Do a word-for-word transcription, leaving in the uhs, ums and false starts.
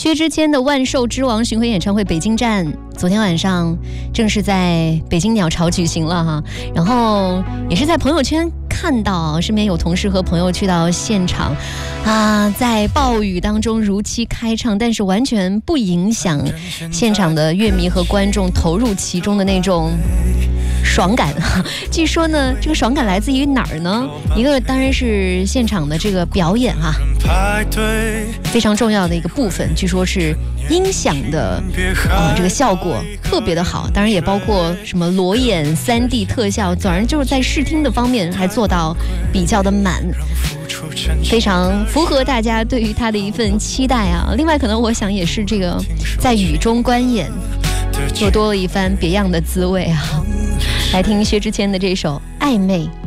薛之谦的万兽之王巡回演唱会北京站，昨天晚上正式在北京鸟巢举行了哈，然后也是在朋友圈看到身边有同事和朋友去到现场啊，在暴雨当中如期开唱，但是完全不影响现场的乐迷和观众投入其中的那种爽感。据说呢，这个爽感来自于哪儿呢？一个当然是现场的这个表演哈、啊，非常重要的一个部分，据说是音响的啊、呃、这个效果特别的好，当然也包括什么裸眼 三 D 特效，总之就是在视听的方面还做到比较的满，非常符合大家对于他的一份期待啊。另外可能我想也是这个在雨中观演又多了一番别样的滋味啊。来听薛之谦的这首《暧昧》。